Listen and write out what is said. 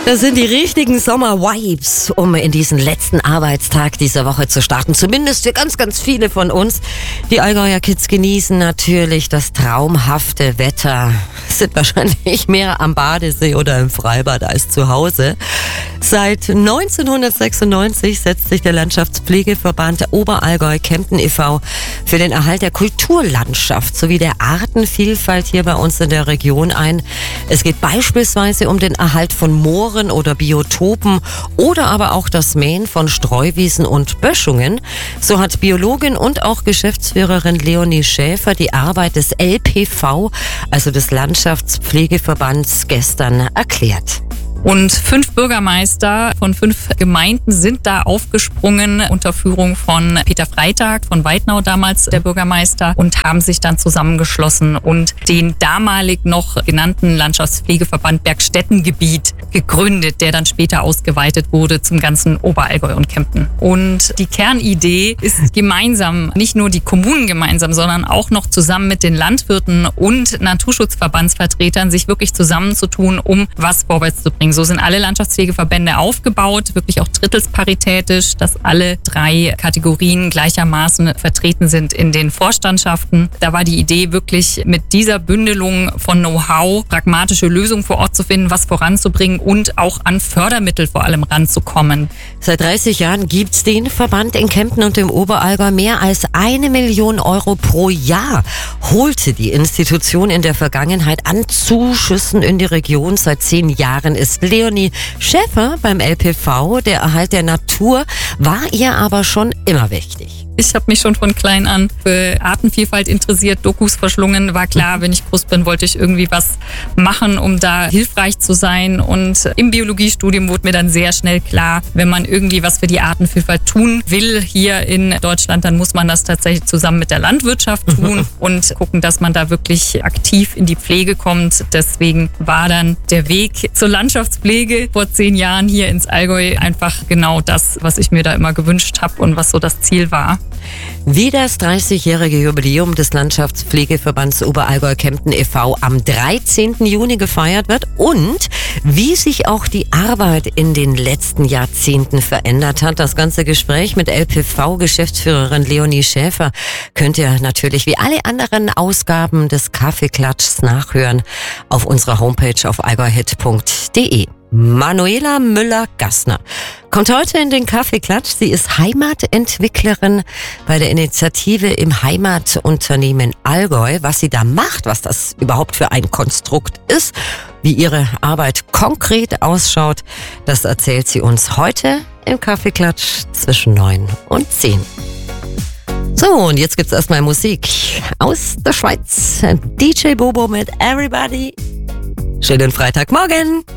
Das sind die richtigen Sommer-Vibes, um in diesen letzten Arbeitstag dieser Woche zu starten. Zumindest für ganz, ganz viele von uns. Die Allgäuer Kids genießen natürlich das traumhafte Wetter. Sind wahrscheinlich mehr am Badesee oder im Freibad als zu Hause. Seit 1996 setzt sich der Landschaftspflegeverband Oberallgäu-Kempten e.V. für den Erhalt der Kulturlandschaft sowie der Artenvielfalt hier bei uns in der Region ein. Es geht beispielsweise um den Erhalt von Mooren oder Biotopen oder aber auch das Mähen von Streuwiesen und Böschungen. So hat Biologin und auch Geschäftsführerin Leonie Schäfer die Arbeit des LPV, also des Landschaftspflegeverbands, gestern erklärt. Und 5 Bürgermeister von 5 Gemeinden sind da aufgesprungen unter Führung von Peter Freitag von Weidnau, damals der Bürgermeister, und haben sich dann zusammengeschlossen und den damalig noch genannten Landschaftspflegeverband Bergstättengebiet gegründet, der dann später ausgeweitet wurde zum ganzen Oberallgäu und Kempten. Und die Kernidee ist gemeinsam, nicht nur die Kommunen gemeinsam, sondern auch noch zusammen mit den Landwirten und Naturschutzverbandsvertretern sich wirklich zusammenzutun, um was vorwärts zu bringen. So sind alle Landschaftspflegeverbände aufgebaut, wirklich auch drittelsparitätisch, dass alle 3 Kategorien gleichermaßen vertreten sind in den Vorstandschaften. Da war die Idee wirklich mit dieser Bündelung von Know-how pragmatische Lösungen vor Ort zu finden, was voranzubringen und auch an Fördermittel vor allem ranzukommen. Seit 30 Jahren gibt's den Verband in Kempten und im Oberallgäu. Mehr als 1 Million Euro pro Jahr holte die Institution in der Vergangenheit an Zuschüssen in die Region. Seit 10 Jahren ist Leonie Schäfer beim LPV. Der Erhalt der Natur war ihr aber schon immer wichtig. Ich habe mich schon von klein an für Artenvielfalt interessiert, Dokus verschlungen. War klar, wenn ich groß bin, wollte ich irgendwie was machen, um da hilfreich zu sein. Und im Biologiestudium wurde mir dann sehr schnell klar, wenn man irgendwie was für die Artenvielfalt tun will hier in Deutschland, dann muss man das tatsächlich zusammen mit der Landwirtschaft tun und gucken, dass man da wirklich aktiv in die Pflege kommt. Deswegen war dann der Weg zur Landschaftspflege vor 10 Jahren hier ins Allgäu einfach genau das, was ich mir da immer gewünscht habe und was so das Ziel war. Wie das 30-jährige Jubiläum des Landschaftspflegeverbands Oberallgäu-Kempten e.V. am 13. Juni gefeiert wird und wie sich auch die Arbeit in den letzten Jahrzehnten verändert hat. Das ganze Gespräch mit LPV-Geschäftsführerin Leonie Schäfer könnt ihr natürlich wie alle anderen Ausgaben des Kaffeeklatschs nachhören auf unserer Homepage auf allgäuhit.de. Manuela Müller-Gassner kommt heute in den Kaffeeklatsch. Sie ist Heimatentwicklerin bei der Initiative im Heimatunternehmen Allgäu. Was sie da macht, was das überhaupt für ein Konstrukt ist, wie ihre Arbeit konkret ausschaut, das erzählt sie uns heute im Kaffeeklatsch zwischen 9 und 10. So, und jetzt gibt's erstmal Musik aus der Schweiz. DJ Bobo mit Everybody. Schönen Freitagmorgen.